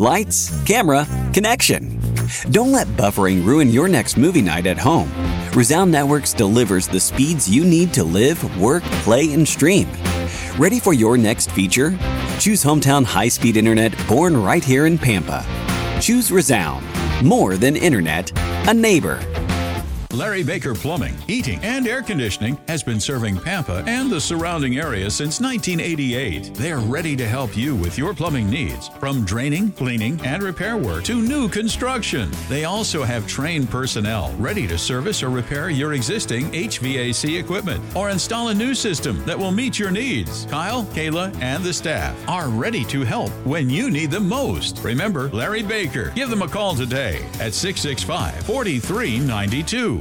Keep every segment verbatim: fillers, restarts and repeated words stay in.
Lights, camera, connection. Don't let buffering ruin your next movie night at home. Resound Networks delivers the speeds you need to live, work, play, and stream. Ready for your next feature? Choose hometown high-speed internet born right here in Pampa. Choose Resound. More than internet, a neighbor. Larry Baker Plumbing, Heating, and Air Conditioning has been serving Pampa and the surrounding area since nineteen eighty-eight. They're ready to help you with your plumbing needs, from draining, cleaning, and repair work to new construction. They also have trained personnel ready to service or repair your existing H V A C equipment or install a new system that will meet your needs. Kyle, Kayla, and the staff are ready to help when you need them most. Remember Larry Baker. Give them a call today at six six five, four three nine two.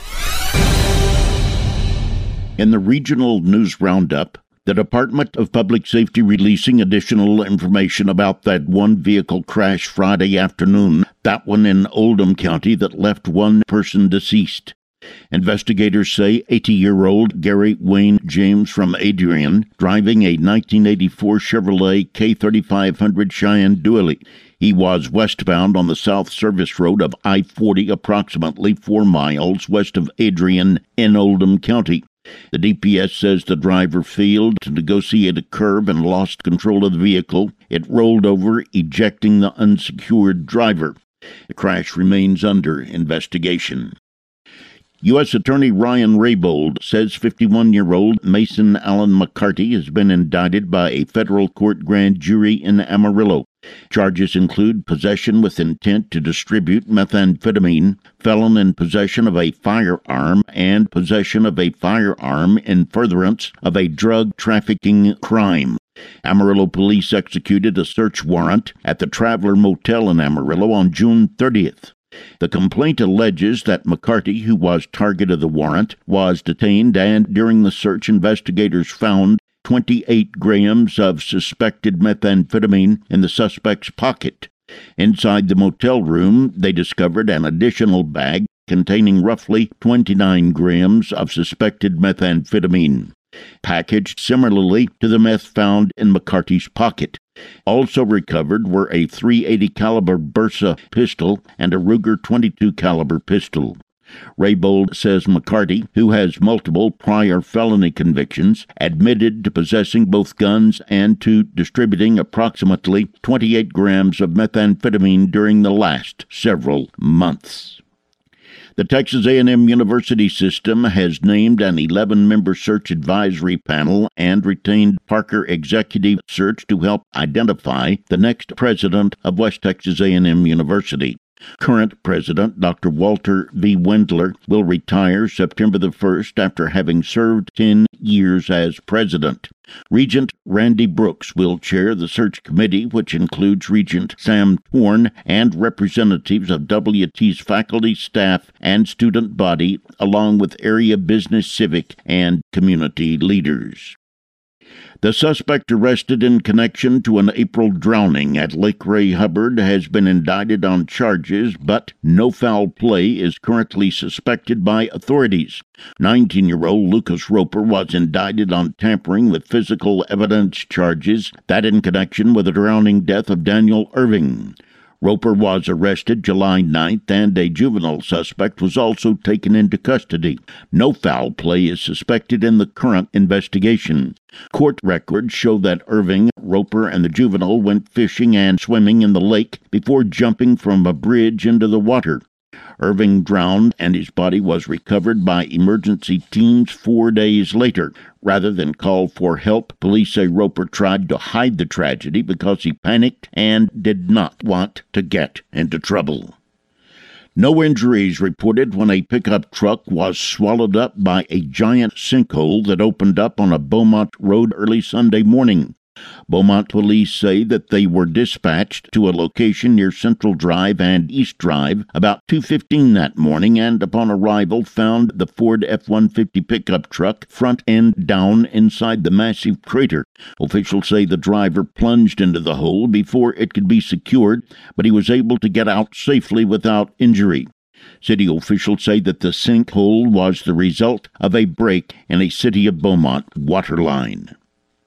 In the Regional News Roundup, the Department of Public Safety releasing additional information about that one vehicle crash Friday afternoon, that one in Oldham County that left one person deceased. Investigators say eighty-year-old Gary Wayne James from Adrian, driving a nineteen eighty-four Chevrolet K thirty-five hundred Cheyenne Dually. He was westbound on the South Service Road of I forty, approximately four miles west of Adrian in Oldham County. The D P S says the driver failed to negotiate a curb and lost control of the vehicle. It rolled over, ejecting the unsecured driver. The crash remains under investigation. U S Attorney Ryan Raybould says fifty-one-year-old Mason Allen McCarty has been indicted by a federal court grand jury in Amarillo. Charges include possession with intent to distribute methamphetamine, felon in possession of a firearm, and possession of a firearm in furtherance of a drug trafficking crime. Amarillo police executed a search warrant at the Traveler Motel in Amarillo on June thirtieth. The complaint alleges that McCarty, who was target of the warrant, was detained, and during the search, investigators found twenty-eight grams of suspected methamphetamine in the suspect's pocket. Inside the motel room, they discovered an additional bag containing roughly twenty-nine grams of suspected methamphetamine, packaged similarly to the meth found in McCarty's pocket. Also recovered were a three eighty caliber Bersa pistol and a Ruger twenty-two caliber pistol. Raybould says McCarty, who has multiple prior felony convictions, admitted to possessing both guns and to distributing approximately twenty-eight grams of methamphetamine during the last several months. The Texas A and M University System has named an eleven-member search advisory panel and retained Parker Executive Search to help identify the next president of West Texas A and M University. Current president, Doctor Walter V. Wendler, will retire September the first after having served ten years as president. Regent Randy Brooks will chair the search committee, which includes Regent Sam Torn and representatives of W T's faculty, staff, and student body, along with area business, civic, and community leaders. The suspect arrested in connection to an April drowning at Lake Ray Hubbard has been indicted on charges, but no foul play is currently suspected by authorities. nineteen-year-old Lucas Roper was indicted on tampering with physical evidence charges, that in connection with the drowning death of Daniel Irving. Roper was arrested July ninth, and a juvenile suspect was also taken into custody. No foul play is suspected in the current investigation. Court records show that Irving, Roper, and the juvenile went fishing and swimming in the lake before jumping from a bridge into the water. Irving drowned, and his body was recovered by emergency teams four days later. Rather than call for help, police say Roper tried to hide the tragedy because he panicked and did not want to get into trouble. No injuries reported when a pickup truck was swallowed up by a giant sinkhole that opened up on a Beaumont road early Sunday morning. Beaumont police say that they were dispatched to a location near Central Drive and East Drive about two fifteen that morning, and upon arrival found the Ford F one fifty pickup truck front end down inside the massive crater. Officials say the driver plunged into the hole before it could be secured, but he was able to get out safely without injury. City officials say that the sinkhole was the result of a break in a City of Beaumont water line.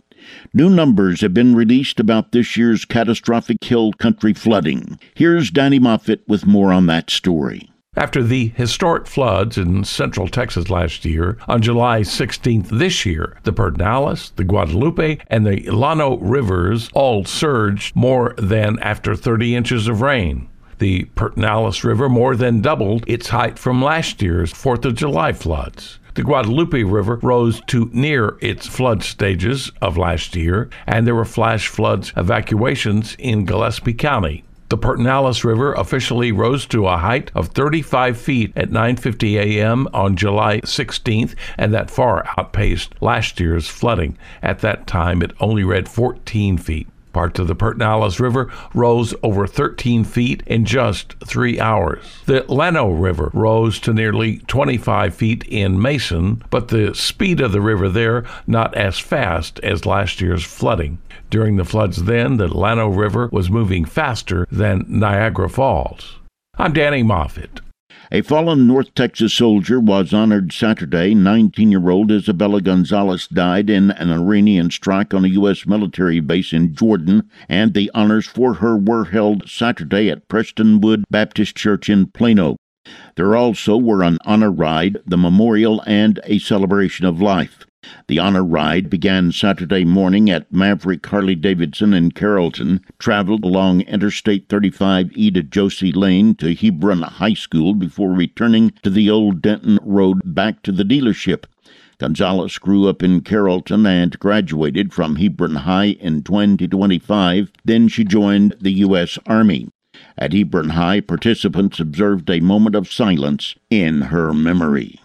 New numbers have been released about this year's catastrophic hill country flooding. Here's Danny Moffett with more on that story. After the historic floods in central Texas last year, on July sixteenth this year, the Pedernales, the Guadalupe, and the Llano rivers all surged more than after thirty inches of rain. The Pedernales River more than doubled its height from last year's fourth of July floods. The Guadalupe River rose to near its flood stages of last year, and there were flash floods evacuations in Gillespie County. The Pedernales River officially rose to a height of thirty-five feet at nine fifty a.m. on July sixteenth, and that far outpaced last year's flooding. At that time, it only read fourteen feet. Parts of the Pedernales River rose over thirteen feet in just three hours. The Llano River rose to nearly twenty-five feet in Mason, but the speed of the river there not as fast as last year's flooding. During the floods then, the Llano River was moving faster than Niagara Falls. I'm Danny Moffett. A fallen North Texas soldier was honored Saturday. nineteen-year-old Isabella Gonzalez died in an Iranian strike on a U S military base in Jordan, and the honors for her were held Saturday at Prestonwood Baptist Church in Plano. There also were an honor ride, the memorial, and a celebration of life. The honor ride began Saturday morning at Maverick Harley-Davidson in Carrollton, traveled along Interstate thirty-five E to Josie Lane to Hebron High School before returning to the old Denton Road back to the dealership. Gonzalez grew up in Carrollton and graduated from Hebron High in twenty twenty-five. Then she joined the U S Army. At Hebron High, participants observed a moment of silence in her memory.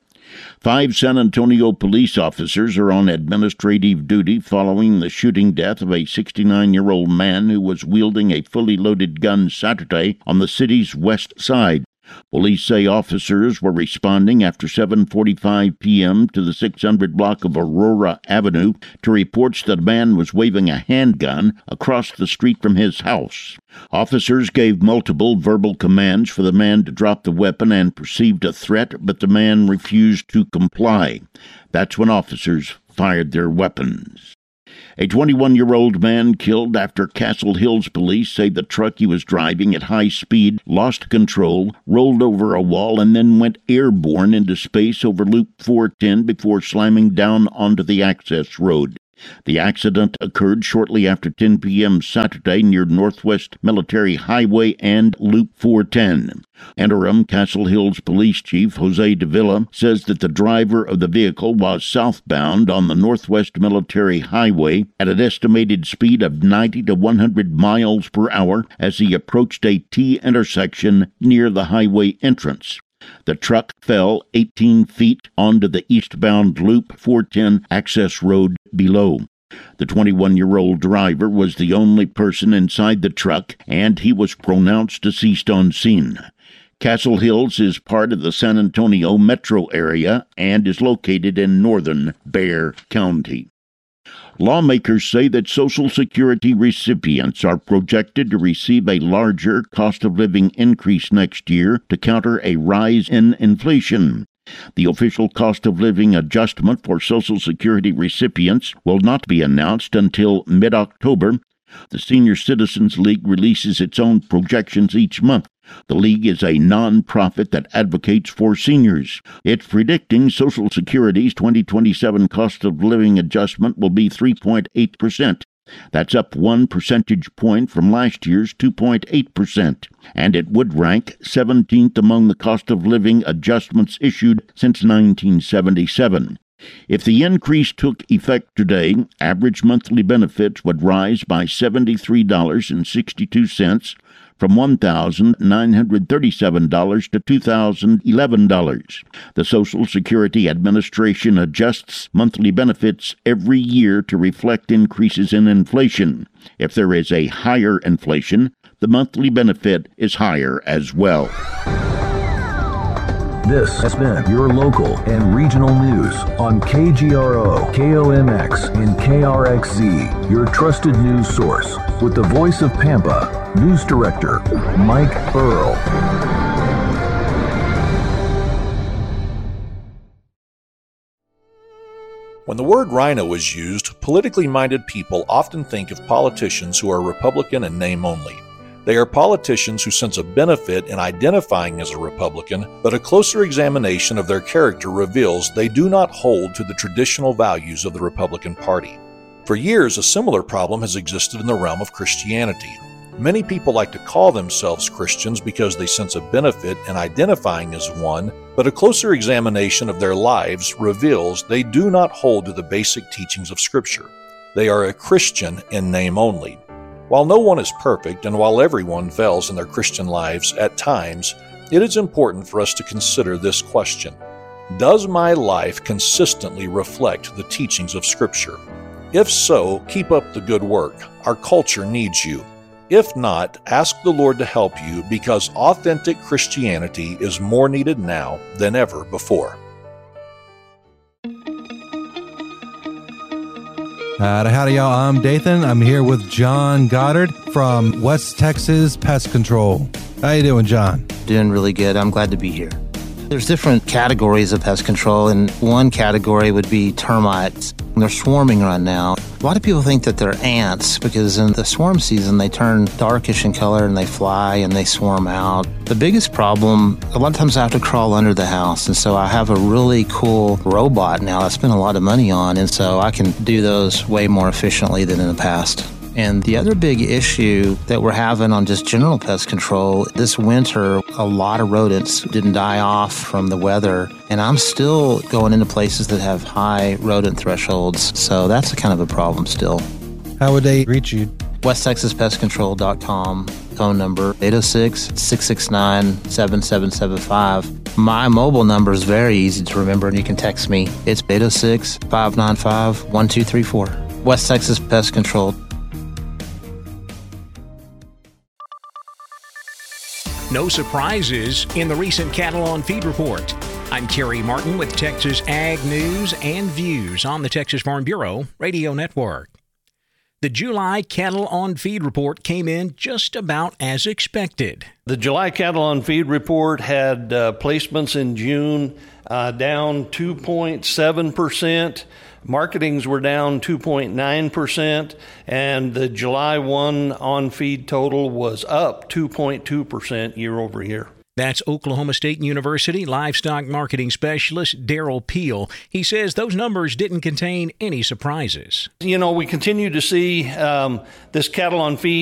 Five San Antonio police officers are on administrative duty following the shooting death of a sixty-nine-year-old man who was wielding a fully loaded gun Saturday on the city's west side. Police say officers were responding after seven forty-five p.m. to the six hundred block of Aurora Avenue to reports that a man was waving a handgun across the street from his house. Officers gave multiple verbal commands for the man to drop the weapon and perceived a threat, but the man refused to comply. That's when officers fired their weapons. A twenty-one-year-old man killed after Castle Hills police say the truck he was driving at high speed lost control, rolled over a wall, and then went airborne into space over Loop four ten before slamming down onto the access road. The accident occurred shortly after ten p.m. Saturday near Northwest Military Highway and Loop four ten. Interim Castle Hills Police Chief Jose Davila says that the driver of the vehicle was southbound on the Northwest Military Highway at an estimated speed of ninety to one hundred miles per hour as he approached a T intersection near the highway entrance. The truck fell eighteen feet onto the eastbound Loop four ten access road below. The twenty-one-year-old driver was the only person inside the truck, and he was pronounced deceased on scene. Castle Hills is part of the San Antonio metro area and is located in northern Bexar County. Lawmakers say that Social Security recipients are projected to receive a larger cost of living increase next year to counter a rise in inflation. The official cost of living adjustment for Social Security recipients will not be announced until mid-October. The Senior Citizens League releases its own projections each month. The League is a non-profit that advocates for seniors. It's predicting Social Security's twenty twenty-seven cost of living adjustment will be three point eight percent. That's up one percentage point from last year's two point eight percent, and it would rank seventeenth among the cost of living adjustments issued since nineteen seventy-seven. If the increase took effect today, average monthly benefits would rise by seventy-three dollars and sixty-two cents, from one thousand nine hundred thirty-seven dollars to two thousand eleven dollars. The Social Security Administration adjusts monthly benefits every year to reflect increases in inflation. If there is a higher inflation, the monthly benefit is higher as well. This has been your local and regional news on K G R O, K O M X, and K R X Z, your trusted news source, with the voice of Pampa, News Director Mike Earl. When the word rhino is used, politically minded people often think of politicians who are Republican in name only. They are politicians who sense a benefit in identifying as a Republican, but a closer examination of their character reveals they do not hold to the traditional values of the Republican Party. For years, a similar problem has existed in the realm of Christianity. Many people like to call themselves Christians because they sense a benefit in identifying as one, but a closer examination of their lives reveals they do not hold to the basic teachings of Scripture. They are a Christian in name only. While no one is perfect, and while everyone fails in their Christian lives at times, it is important for us to consider this question. Does my life consistently reflect the teachings of Scripture? If so, keep up the good work. Our culture needs you. If not, ask the Lord to help you, because authentic Christianity is more needed now than ever before. Howdy, howdy, y'all. I'm Dathan. I'm here with John Goddard from West Texas Pest Control. How you doing, John? Doing really good. I'm glad to be here. There's different categories of pest control, and one category would be termites. They're swarming right now. A lot of people think that they're ants because in the swarm season, they turn darkish in color and they fly and they swarm out. The biggest problem, a lot of times I have to crawl under the house, and so I have a really cool robot now I spend a lot of money on, and so I can do those way more efficiently than in the past. And the other big issue that we're having on just general pest control, this winter, a lot of rodents didn't die off from the weather, and I'm still going into places that have high rodent thresholds, so that's a kind of a problem still. How would they reach you? west texas pest control dot com, phone number eight oh six, six six nine, seven seven seven five. My mobile number is very easy to remember, and you can text me. It's eight oh six, five nine five, one two three four. West Texas Pest Control. No surprises in the recent Cattle on Feed report. I'm Kerry Martin with Texas Ag News and Views on the Texas Farm Bureau Radio Network. The July Cattle on Feed report came in just about as expected. The July Cattle on Feed report had uh, placements in June uh, down two point seven percent. Marketings were down two point nine percent, and the July one on-feed total was up two point two percent year over year. That's Oklahoma State University livestock marketing specialist Daryl Peel. He says those numbers didn't contain any surprises. You know, we continue to see um, this cattle on feed